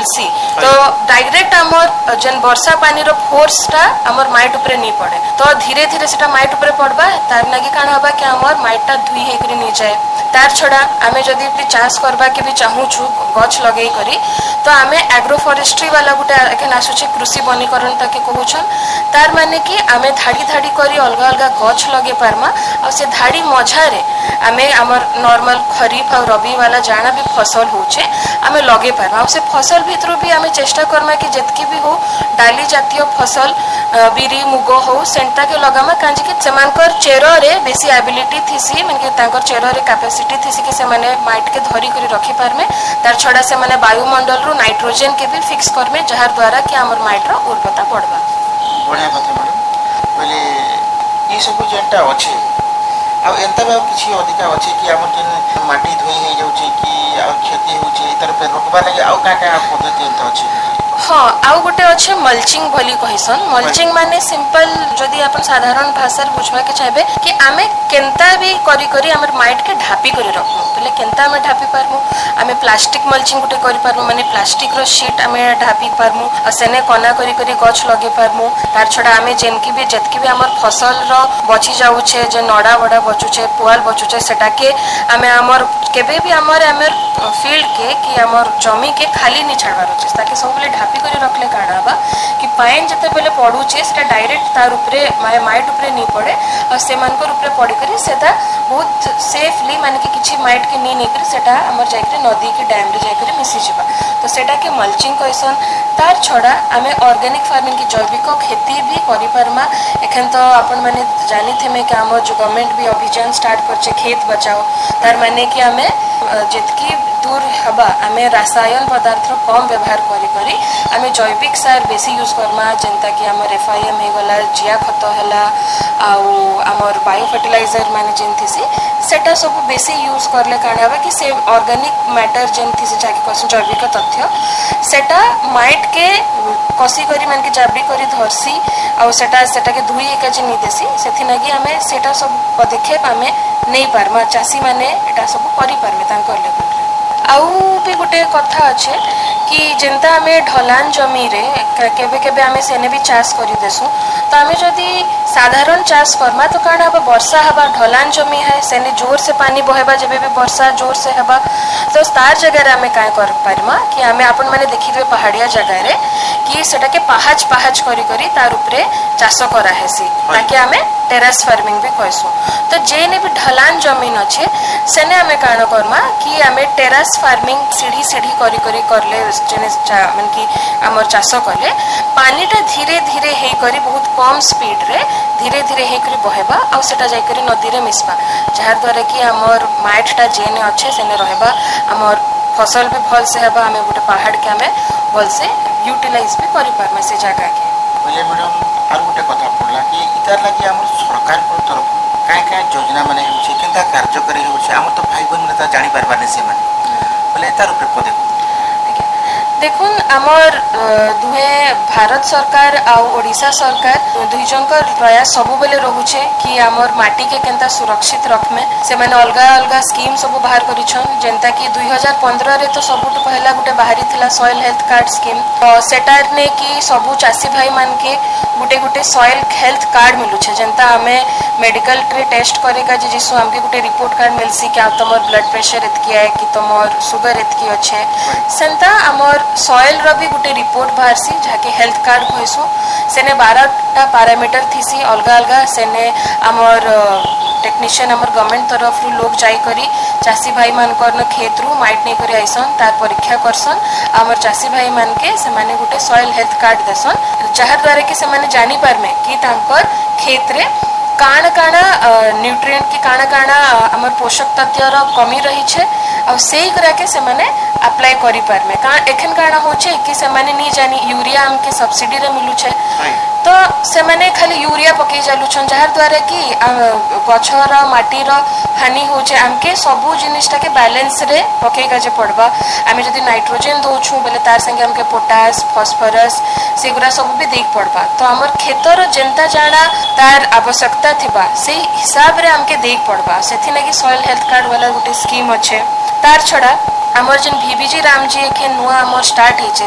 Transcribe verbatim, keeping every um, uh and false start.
आसी तो डायरेक्ट आमर जेन वर्षा पानी रो फोर्सटा आमर माइट ऊपर नहीं पड़े तो धीरे धीरे सेटा माइट ऊपर पड़बा तार लागी काण हबा कि आमर माइटटा धुई हेकरी नहीं जाए। तार छड़ा आमे जदि भी चाष करबा के भी चाहू छु गछ लगेई करी तो आमे एग्रो फॉरेस्ट्री वाला गुटे एखन आसुचे कृषि वनीकरण ताके कहउछन तार माने कि आमे धाड़ी धाड़ी करी अलग अलग गछ लगे पारमा और से धाड़ी मझारे आमे हमर नॉर्मल खरीफ और रबी वाला जाना भी फसल होचे आमे लगे पारमा और से फसल भीतर भी आमे चेष्टा करमा कि जतकी भी हो डाली जातीय फसल बिरी मुग हो सेंटा के लगामा कांजे कि सेमानकर चेरो रे बेसी एबिलिटी थिसी माने तांकर चेरो रे कैपेसिटी थिसी कि से माने माइट के धरी करी रखी पारमे तार छड़ा से माने वायुमंडल रो नाइट्रोजन के भी फिक्स करमे जहार द्वारा कि हमर माइट रो उर्वरता बढ़बा। बढ़िया कथा मैडम बोले ई सब जेंटा अछि आ एंता बा किछि अधिका अछि कि हमर जन माटी धोई हे जाउछि कि आ खेती होछि तर पे रोकबा लागि आ का का पद्धति एंता अछि। हाँ आउ गोटे अच्छे मल्चिंग भली कहिसन मल्चिंग माने सिंपल जदि अपन साधारण भाषा बुझबा के चाहबे कि आमे केनता भी करी करी हमर माइट के ढापी करी रखमु पहले केनता आमे ढापी पारमु आमे प्लास्टिक मल्चिंग गोटे करी पारमु माने प्लास्टिक रो शीट आमे ढापी पारमु आ सेने कोना करी करी गछ लगे पारमु तार छडा आमे जेनकी भी जतकी भी हमर फसल रो बची जाउछे जे नडा बडा बचुछे पुआल बचुछे सेटा के आमे हमर केबे भी हमर हमर फील्ड के कि हमर जमी के खाली नि छाड़बार अछि ताकि सब बेले ढापी करी रखले काढा बा कि पाइन जते बेले पडुछे सेटा डायरेक्ट तार ऊपरे माने माइट ऊपरे नहीं पड़े और से मानकर ऊपरे पड़ी करी सेटा बहुत सेफली माने कि किछि माइट के नहीं नहीं करी सेटा हमर जायकरी नदी के डैम रे जायकरी मिसी जिबा तो सेटा के मल्चिंग कहसन। तार छड़ा आमे ऑर्गेनिक फार्मिंग की जैविक खेती भी करि परमा एखन तो अपन माने जानि थेमे कि हमर जो गवर्नमेंट भी अभियान स्टार्ट करछे खेत बचाओ तार माने कि आमे जेतकी दूर हबा आमे रसायन पदार्थ कम व्यवहार करी करी आमे जैविक सार बेसी यूज करमा जेंता कि हमर एफआईएम हे गला जिया खत हला आउ हमर बायो फर्टिलाइजर माने जेन थिसी सेटा सब बेसी यूज करले काण हबा कि से ऑर्गेनिक मैटर जेन थिसी जाके कस जैविक तथ्य सेटा माइट के कसी करी मान के जाबड़ी करी धरसी आउ सेटा सेटा के धुई एका जे नी देसी सेथि लागि आमे सेटा सब पदक्षेप आमे नै पारमा चासी माने एटा सब करि पारमे तांकर लेवल रे। आउ भी गोटे कथा अच्छे कि जेंता आमे ढलान जमी रे केबे केबे आमे सेने भी चाष करी देसु तो आमे जदि साधारण चाष करमा तो कारण हबा वर्षा हबा ढलान जमी है सेने जोर से पानी बहेबा जेबे भी वर्षा जोर से हबा तो तार जगह रे आमे काय कर पारमा कि आमे अपन माने देखिबे पहाड़िया जगह रे कि सेटा के पहाच पहाच करी करी तार ऊपरे चाष करा हेसी ताकि आमे टेरेस फार्मिंग भी कहसु। तो जेने भी ढलान जमीन अच्छे सेने आमे काण करमा कि आमे टेरेस फार्मिंग सीढ़ी सीढ़ी करी करी करले जेने मन कि हमर चाष कले पानीटा धीरे धीरे हे करी बहुत कम स्पीड रे धीरे धीरे हे करी बहेबा आ सेटा जाय करी नदी रे मिसबा जहार द्वारा कि हमर माइटटा जेने अच्छे सेने रहबा हमर फसल भी भल से हेबा हमें गोटे पहाड़ के हमें भल से यूटिलाइज भी करि पारमा से जगह के। बोले मैडम आर गोटे कथा पड़ला कि इतार लागि हमर सरकार को तरफ काय काय योजना माने होछि केनता कार्यकारी होछि हम तो भाई बहन नेता जानि पारबाने से माने बोले तार ऊपर पदे देखुन आमर दुहे भारत सरकार आ ओडिशा सरकार दुई जनकर प्रयास सब बेले रहुछे कि आमर माटी के केनता सुरक्षित रखमे से माने अलगा अलगा स्कीम सब बाहर करिछन जेंता कि दो हज़ार पंद्रह रे तो सबुट पहला गुटे बाहरी थिला सॉइल हेल्थ कार्ड स्कीम सेटार ने कि सबु चासी भाई मान के गुटे गुटे सॉइल हेल्थ कार्ड मिलुछे जेंता हमें मेडिकल ट्रे टेस्ट करेगा जे जिसु हमके गुटे रिपोर्ट कार्ड मिलसी कि तमर ब्लड प्रेशर एतकी है कि तमर शुगर एतकी अच्छे सेंता आमर सॉइल रो भी गुटे रिपोर्ट बाहरसी जाके हेल्थ कार्ड कहसु सेने बारहटा पैरामीटर थीसी अलगा अलगा सेने आमर टेक्नीशियन आमर गवर्नमेंट तरफ रु लोग जाई करी चासी भाई मान कर खेत रु माइट नै करी आइसन तार परीक्षा करसन आमर चासी भाई मान के से माने गुटे सॉइल हेल्थ कार्ड देसन जहार द्वारा कि से माने जानि पारमे कि तांकर खेत रे काण काणा न्यूट्रिएंट की काणा काणा हमर पोषक तत्व रो कमी रही छे आ सेही करा के से माने अप्लाई करि पारमे का एखन काणा होचे कि से माने नी जानी यूरिया हमके सब्सिडी रे मिलु छे तो से माने खाली यूरिया पके जालु छन जहार द्वारा कि गछर माटी रो हानि होचे हमके सबु जिनिसटा के बैलेंस रे पकेगा जे पड़बा आमे जदी नाइट्रोजन दोछु बेले तार संगे हमके पोटास फास्फोरस सेगुरा सब भी देख पड़बा तो हमर खेतर जेंता जाना तार आवश्यकता थिबा से हिसाब रे हमके देख पड़बा सेथि लागि सॉइल हेल्थ कार्ड वाला गुटे स्कीम अच्छे तार छड़ा हमर जन भीबीजी रामजी के नुआ हमर स्टार्ट हिचे